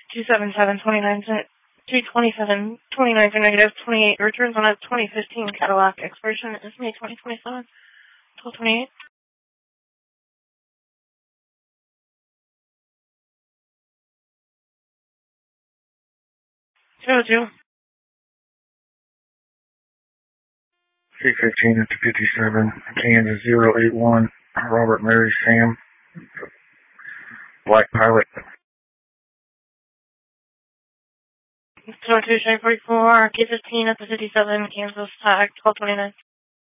27729, 22729 for negative 28. Returns on a 2015 Cadillac. Expiration is May 2027. 1228. 02. C15 after 57, Kansas 081, Robert Mary Sam, Black Pilot. 202, Shane 44, K15 at the 57, Kansas, tag 1229.